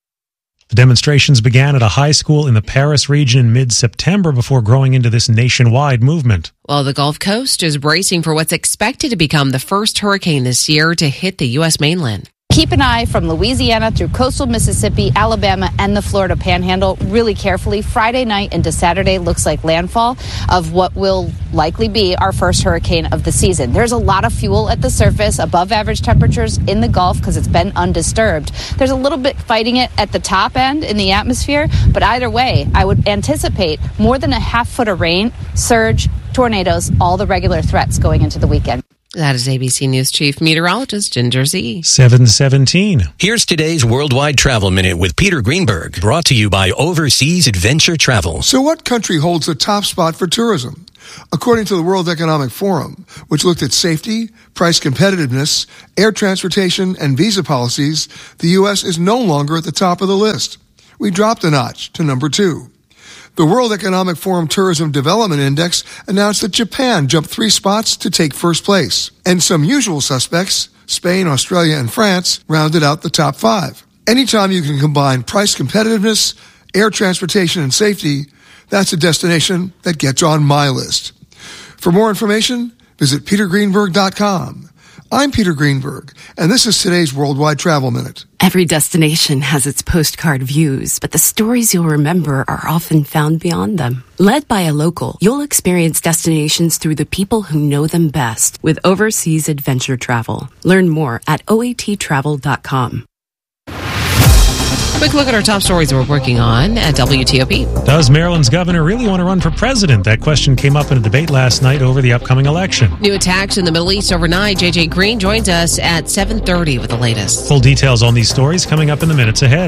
The demonstrations began at a high school in the Paris region in mid-September before growing into this nationwide movement. Well, the Gulf Coast is bracing for what's expected to become the first hurricane this year to hit the U S mainland. Keep an eye from Louisiana through coastal Mississippi, Alabama, and the Florida Panhandle really carefully. Friday night into Saturday looks like landfall of what will likely be our first hurricane of the season. There's a lot of fuel at the surface, above average temperatures in the Gulf because it's been undisturbed. There's a little bit fighting it at the top end in the atmosphere, but either way, I would anticipate more than a half foot of rain, surge, tornadoes, all the regular threats going into the weekend. That is A B C News Chief Meteorologist Ginger Z. seven seventeen. Here's today's Worldwide Travel Minute with Peter Greenberg, brought to you by Overseas Adventure Travel. So what country holds the top spot for tourism? According to the World Economic Forum, which looked at safety, price competitiveness, air transportation, and visa policies, the U S is no longer at the top of the list. We dropped a notch to number two. The World Economic Forum Tourism Development Index announced that Japan jumped three spots to take first place. And some usual suspects, Spain, Australia, and France, rounded out the top five. Anytime you can combine price competitiveness, air transportation, and safety, that's a destination that gets on my list. For more information, visit peter greenberg dot com. I'm Peter Greenberg, and this is today's Worldwide Travel Minute. Every destination has its postcard views, but the stories you'll remember are often found beyond them. Led by a local, you'll experience destinations through the people who know them best with Overseas Adventure Travel. Learn more at O A T travel dot com. Quick look at our top stories we're working on at W T O P. Does Maryland's governor really want to run for president? That question came up in a debate last night over the upcoming election. New attacks in the Middle East overnight. J J Green joins us at seven thirty with the latest. Full details on these stories coming up in the minutes ahead.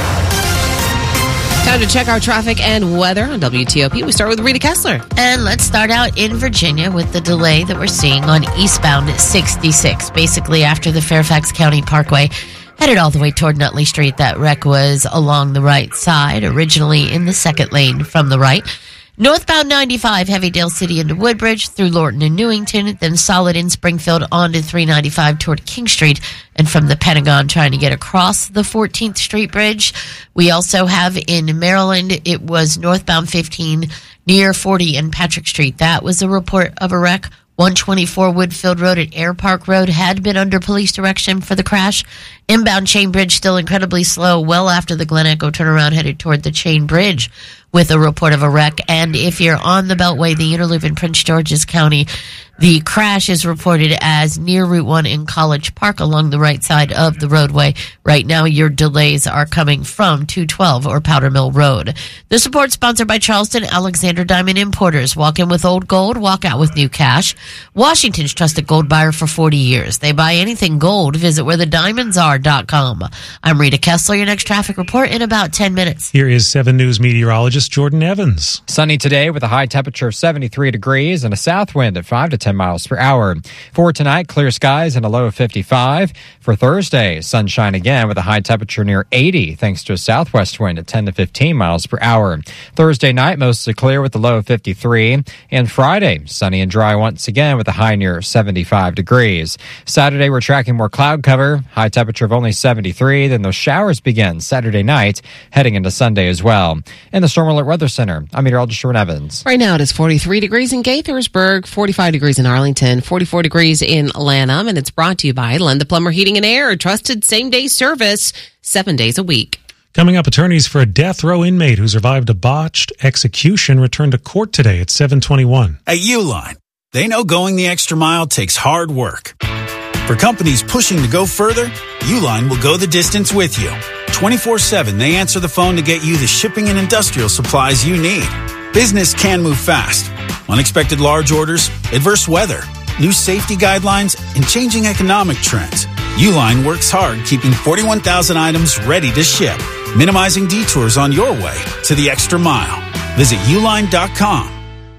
Time to check our traffic and weather on W T O P. We start with Rita Kessler. And let's start out in Virginia with the delay that we're seeing on eastbound sixty-six, basically after the Fairfax County Parkway. Headed all the way toward Nutley Street. That wreck was along the right side, originally in the second lane from the right. Northbound ninety-five, heavy Dale City into Woodbridge, through Lorton and Newington, then solid in Springfield onto three ninety-five toward King Street, and from the Pentagon trying to get across the fourteenth Street Bridge. We also have in Maryland, it was northbound fifteen near forty and Patrick Street. That was a report of a wreck. one twenty-four Woodfield Road at Air Park Road had been under police direction for the crash. Inbound Chain Bridge still incredibly slow, well after the Glen Echo turnaround headed toward the Chain Bridge with a report of a wreck. And if you're on the Beltway, the Interloop in Prince George's County, the crash is reported as near Route one in College Park along the right side of the roadway. Right now, your delays are coming from two twelve or Powder Mill Road. This report sponsored by Charleston Alexander Diamond Importers. Walk in with old gold, walk out with new cash. Washington's trusted gold buyer for forty years. They buy anything gold. Visit where the diamonds are dot com. I'm Rita Kessler. Your next traffic report in about ten minutes. Here is seven News meteorologist Jordan Evans. Sunny today with a high temperature of seventy-three degrees and a south wind at five to ten miles per hour. For tonight, clear skies and a low of fifty-five. For Thursday, sunshine again with a high temperature near eighty thanks to a southwest wind at ten to fifteen miles per hour. Thursday night, mostly clear with a low of fifty-three. And Friday, sunny and dry once again with a high near seventy-five degrees. Saturday, we're tracking more cloud cover, high temperature of only seventy-three. Then those showers begin Saturday night, heading into Sunday as well. In the Storm Alert Weather Center, I'm meteorologist Jordan Evans. Right now, it is forty-three degrees in Gaithersburg, forty-five degrees in Arlington, forty-four degrees in Lanham, and it's brought to you by Lenda Plumber Heating and Air, trusted same-day service, seven days a week. Coming up, attorneys for a death row inmate who survived a botched execution returned to court today at seven twenty-one. At Uline, they know going the extra mile takes hard work. For companies pushing to go further, Uline will go the distance with you. twenty-four seven, they answer the phone to get you the shipping and industrial supplies you need. Business can move fast. Unexpected large orders, adverse weather, new safety guidelines, and changing economic trends. Uline works hard keeping forty-one thousand items ready to ship, minimizing detours on your way to the extra mile. Visit uline dot com.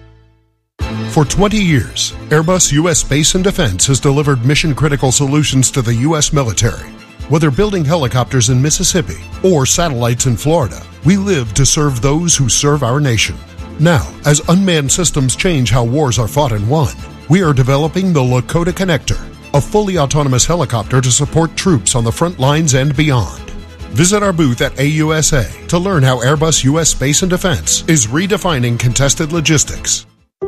For twenty years, Airbus U S Space and Defense has delivered mission-critical solutions to the U S military. Whether building helicopters in Mississippi or satellites in Florida, we live to serve those who serve our nation. Now, as unmanned systems change how wars are fought and won, we are developing the Lakota Connector, a fully autonomous helicopter to support troops on the front lines and beyond. Visit our booth at A U S A to learn how Airbus U S Space and Defense is redefining contested logistics.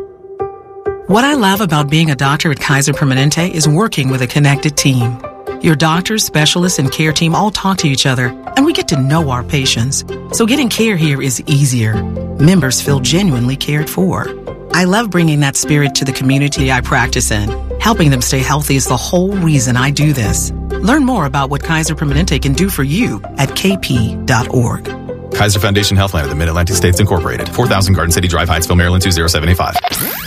What I love about being a doctor at Kaiser Permanente is working with a connected team. Your doctors, specialists, and care team all talk to each other, and we get to know our patients. So getting care here is easier. Members feel genuinely cared for. I love bringing that spirit to the community I practice in. Helping them stay healthy is the whole reason I do this. Learn more about what Kaiser Permanente can do for you at k p dot org. Kaiser Foundation Health Plan of the Mid-Atlantic States Incorporated. four thousand Garden City Drive, Hyattsville, Maryland two zero seven eight five.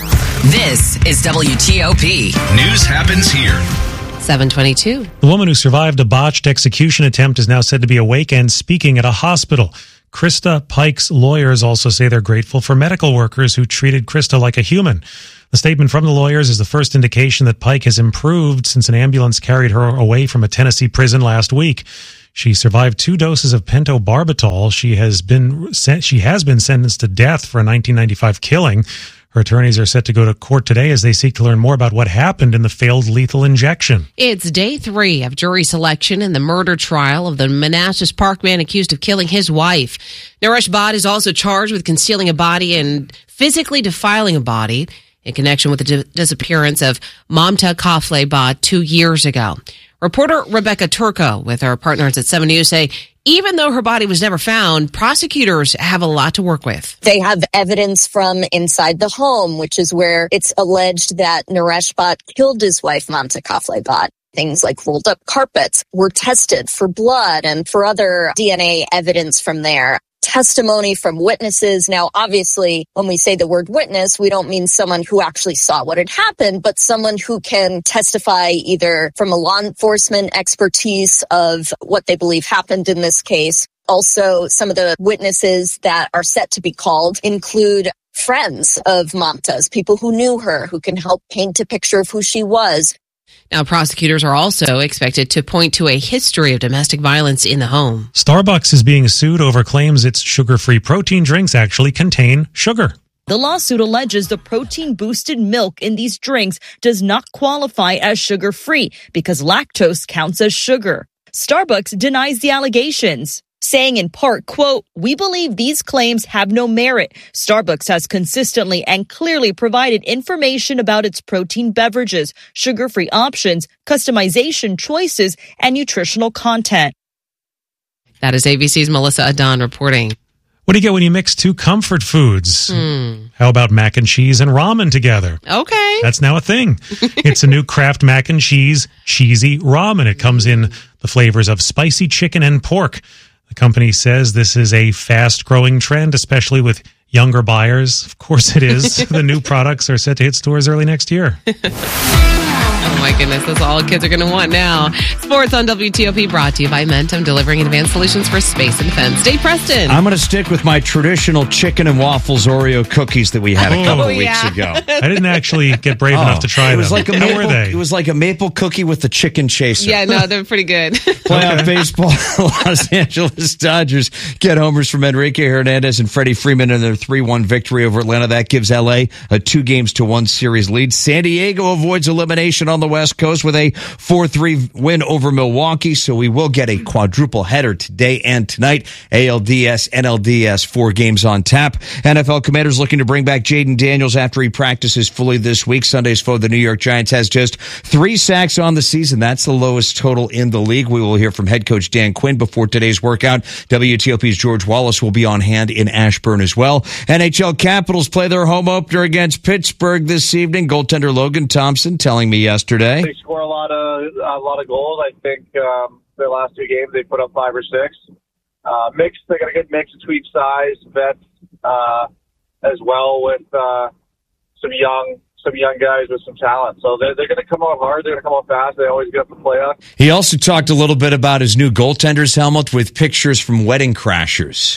This is W T O P. News happens here. seven twenty-two. The woman who survived a botched execution attempt is now said to be awake and speaking at a hospital. Krista Pike's lawyers also say they're grateful for medical workers who treated Krista like a human. The statement from the lawyers is the first indication that Pike has improved since an ambulance carried her away from a Tennessee prison last week. She survived two doses of pentobarbital. She has been she has been sentenced to death for a nineteen ninety-five killing. Her attorneys are set to go to court today as they seek to learn more about what happened in the failed lethal injection. It's day three of jury selection in the murder trial of the Manassas Park man accused of killing his wife. Naresh Bhatt is also charged with concealing a body and physically defiling a body in connection with the di- disappearance of Mamta Kafle Bhatt two years ago. Reporter Rebecca Turco with our partners at seven News say even though her body was never found, prosecutors have a lot to work with. They have evidence from inside the home, which is where it's alleged that Naresh Bhatt killed his wife, Mamta Kafle Bhatt. Things like rolled up carpets were tested for blood and for other D N A evidence from there. Testimony from witnesses. Now, obviously, when we say the word witness, we don't mean someone who actually saw what had happened, but someone who can testify either from a law enforcement expertise of what they believe happened in this case. Also, some of the witnesses that are set to be called include friends of Mamta's, people who knew her, who can help paint a picture of who she was. Now, prosecutors are also expected to point to a history of domestic violence in the home. Starbucks is being sued over claims its sugar-free protein drinks actually contain sugar. The lawsuit alleges the protein-boosted milk in these drinks does not qualify as sugar-free because lactose counts as sugar. Starbucks denies the allegations, saying in part, quote, "We believe these claims have no merit. Starbucks has consistently and clearly provided information about its protein beverages, sugar-free options, customization choices, and nutritional content." That is A B C's Melissa Adon reporting. What do you get when you mix two comfort foods? Hmm. How about mac and cheese and ramen together? Okay. That's now a thing. It's a new Kraft mac and cheese cheesy ramen. It comes in the flavors of spicy chicken and pork. The company says this is a fast-growing trend, especially with younger buyers. Of course it is. The new products are set to hit stores early next year. Oh my goodness, that's all kids are going to want now. Sports on W T O P brought to you by Mentum, delivering advanced solutions for space and defense. Dave Preston. I'm going to stick with my traditional chicken and waffles Oreo cookies that we had a couple Oh, of weeks yeah. ago. I didn't actually get brave Oh, enough to try it was them. like a How maple, were they? It was like a maple cookie with the chicken chaser. Yeah, no, they're pretty good. Playoff baseball, Los Angeles Dodgers get homers from Enrique Hernandez and Freddie Freeman in their three one victory over Atlanta. That gives L A a two games to one series lead. San Diego avoids elimination on the West Coast with a four three win over Milwaukee, so we will get a quadruple header today and tonight. A L D S, N L D S, four games on tap. N F L Commanders looking to bring back Jaden Daniels after he practices fully this week. Sunday's foe, the New York Giants, has just three sacks on the season. That's the lowest total in the league. We will hear from head coach Dan Quinn before today's workout. W T O P's George Wallace will be on hand in Ashburn as well. N H L Capitals play their home opener against Pittsburgh this evening. Goaltender Logan Thompson telling me yesterday. They score a lot of a lot of goals. I think um, their last two games they put up five or six. Uh, mixed, they got a good mix between size, vets, uh, as well with uh, some young. Some young guys with some talent. So they're, they're going to come out hard. They're going to come out fast. They always get up the playoffs. He also talked a little bit about his new goaltender's helmet with pictures from Wedding Crashers.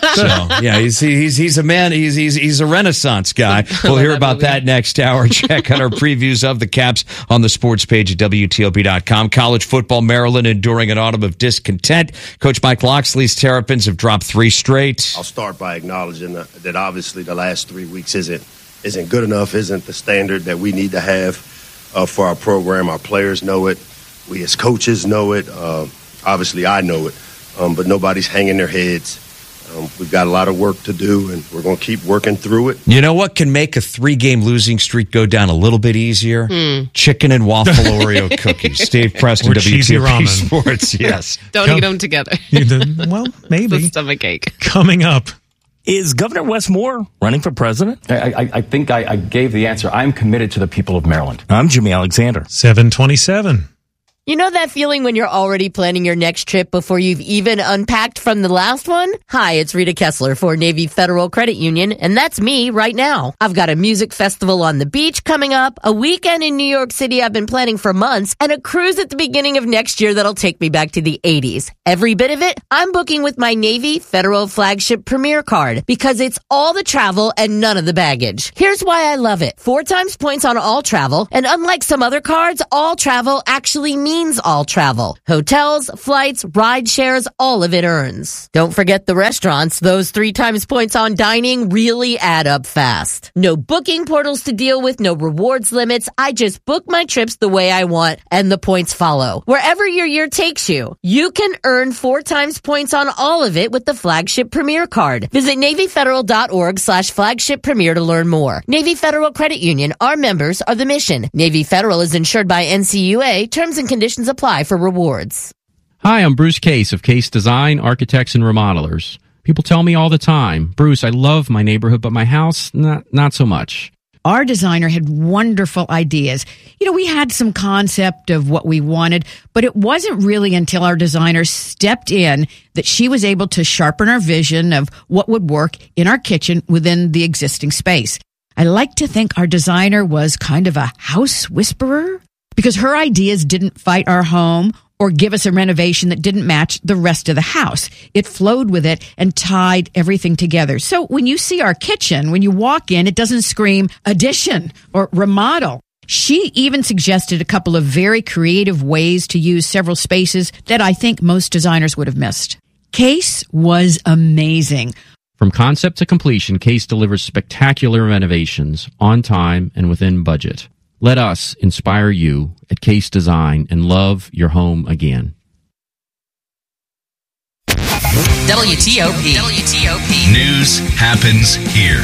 So, yeah, he's, he's, he's a man. He's, he's, he's a Renaissance guy. We'll hear about that next hour. Check out our previews of the Caps on the sports page at W T O P dot com. College football, Maryland enduring an autumn of discontent. Coach Mike Locksley's Terrapins have dropped three straight. I'll start by acknowledging that, that obviously the last three weeks isn't isn't good enough, isn't the standard that we need to have uh, for our program. Our players know it. We as coaches know it. Uh, obviously, I know it. Um, but nobody's hanging their heads. Um, we've got a lot of work to do, and we're going to keep working through it. You know what can make a three-game losing streak go down a little bit easier? Hmm. Chicken and waffle Oreo cookies. Steve Preston, Or W cheesy T O P ramen. Sports. Yes. Don't Come- eat them together. Well, maybe. It's a stomach ache. Coming up. Is Governor Wes Moore running for president? I, I, I think I, I gave the answer. I'm committed to the people of Maryland. I'm Jimmy Alexander. seven twenty-seven. You know that feeling when you're already planning your next trip before you've even unpacked from the last one? Hi, it's Rita Kessler for Navy Federal Credit Union, and that's me right now. I've got a music festival on the beach coming up, a weekend in New York City I've been planning for months, and a cruise at the beginning of next year that'll take me back to the eighties. Every bit of it, I'm booking with my Navy Federal Flagship Premier Card because it's all the travel and none of the baggage. Here's why I love it. Four times points on all travel, and unlike some other cards, all travel actually means all travel. Hotels, flights, ride shares, all of it earns. Don't forget the restaurants. Those three times points on dining really add up fast. No booking portals to deal with, no rewards limits. I just book my trips the way I want, and the points follow. Wherever your year takes you, you can earn four times points on all of it with the Flagship Premier Card. Visit NavyFederal.org slash Flagship Premier to learn more. Navy Federal Credit Union. Our members are the mission. Navy Federal is insured by N C U A. Terms and conditions apply for rewards. Hi, I'm Bruce Case of Case Design, Architects and Remodelers. People tell me all the time, Bruce, I love my neighborhood, but my house, not, not so much. Our designer had wonderful ideas. You know, we had some concept of what we wanted, but it wasn't really until our designer stepped in that she was able to sharpen our vision of what would work in our kitchen within the existing space. I like to think our designer was kind of a house whisperer, because her ideas didn't fight our home or give us a renovation that didn't match the rest of the house. It flowed with it and tied everything together. So when you see our kitchen, when you walk in, it doesn't scream addition or remodel. She even suggested a couple of very creative ways to use several spaces that I think most designers would have missed. Case was amazing. From concept to completion, Case delivers spectacular renovations on time and within budget. Let us inspire you at Case Design and love your home again. W T O P. W T O P. News happens here.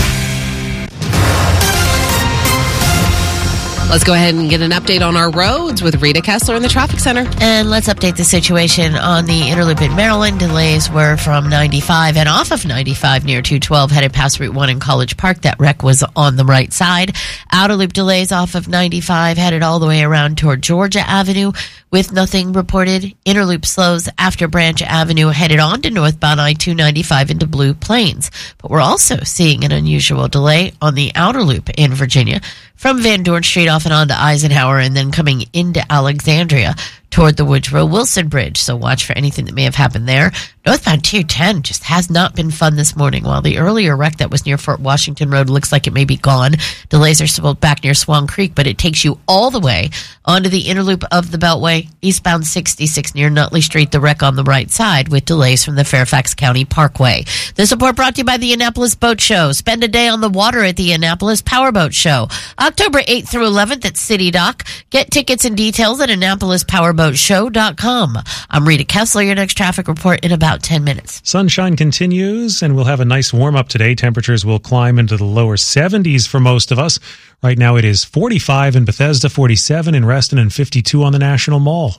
Let's go ahead and get an update on our roads with Rita Kessler in the traffic center. And let's update the situation on the Interloop in Maryland. Delays were from ninety-five and off of ninety-five near two twelve, headed past Route one in College Park. That wreck was on the right side. Outer loop delays off of ninety-five, headed all the way around toward Georgia Avenue with nothing reported. Interloop slows after Branch Avenue, headed on to northbound I two ninety-five into Blue Plains. But we're also seeing an unusual delay on the outer loop in Virginia from Van Dorn Street off and on to Eisenhower, and then coming into Alexandria toward the Woodrow Wilson Bridge. So watch for anything that may have happened there. Northbound two ten just has not been fun this morning. While the earlier wreck that was near Fort Washington Road looks like it may be gone, delays are still back near Swan Creek, but it takes you all the way onto the inner loop of the Beltway, eastbound sixty-six near Nutley Street, the wreck on the right side with delays from the Fairfax County Parkway. This report brought to you by the Annapolis Boat Show. Spend a day on the water at the Annapolis Powerboat Show, October eighth through eleventh at City Dock. Get tickets and details at Annapolis Powerboat Show dot com. I'm Rita Kessler. Your next traffic report in about ten minutes. Sunshine continues, and we'll have a nice warm-up today. Temperatures will climb into the lower seventies for most of us. Right now it is forty-five in Bethesda, forty-seven in Reston, and fifty-two on the National Mall.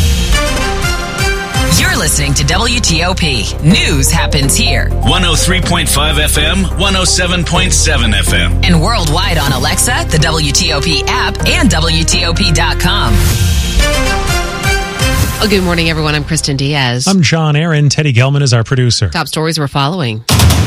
You're listening to W T O P. News happens here. one oh three point five F M, one oh seven point seven F M. And worldwide on Alexa, the W T O P app, and W T O P dot com. Well, good morning, everyone. I'm Kristen Diaz. I'm John Aaron. Teddy Gelman is our producer. Top stories we're following.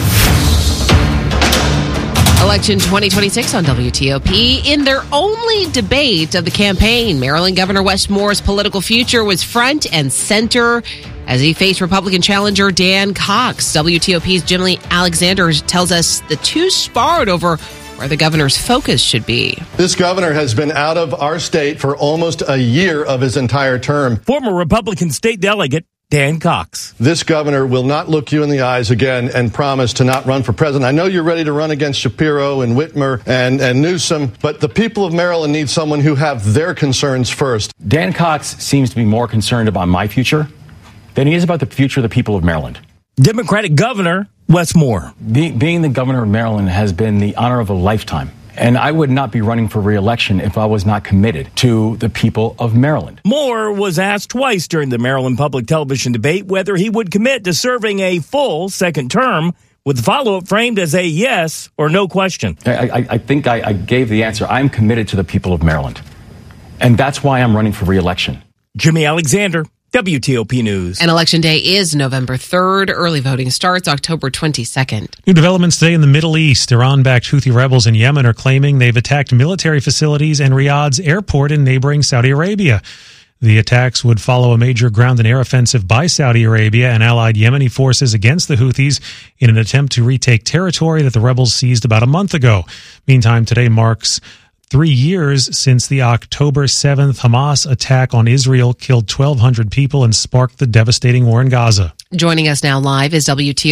Election twenty twenty-six on W T O P. In their only debate of the campaign, Maryland Governor Wes Moore's political future was front and center as he faced Republican challenger Dan Cox. W T O P's Jimmy Alexander tells us the two sparred over where the governor's focus should be. This governor has been out of our state for almost a year of his entire term. Former Republican state delegate Dan Cox. This governor will not look you in the eyes again and promise to not run for president. I know you're ready to run against Shapiro and Whitmer and, and Newsom, but the people of Maryland need someone who have their concerns first. Dan Cox seems to be more concerned about my future than he is about the future of the people of Maryland. Democratic Governor Wes Moore. Be, being the governor of Maryland has been the honor of a lifetime. And I would not be running for re-election if I was not committed to the people of Maryland. Moore was asked twice during the Maryland Public Television debate whether he would commit to serving a full second term, with the follow-up framed as a yes or no question. I, I, I think I, I gave the answer. I'm committed to the people of Maryland. And that's why I'm running for re-election. Jimmy Alexander, W T O P News. And Election Day is November third. Early voting starts October twenty-second. New developments today in the Middle East. Iran-backed Houthi rebels in Yemen are claiming they've attacked military facilities and Riyadh's airport in neighboring Saudi Arabia. The attacks would follow a major ground and air offensive by Saudi Arabia and allied Yemeni forces against the Houthis in an attempt to retake territory that the rebels seized about a month ago. Meantime, today marks three years since the October seventh Hamas attack on Israel killed twelve hundred people and sparked the devastating war in Gaza. Joining us now live is W T O P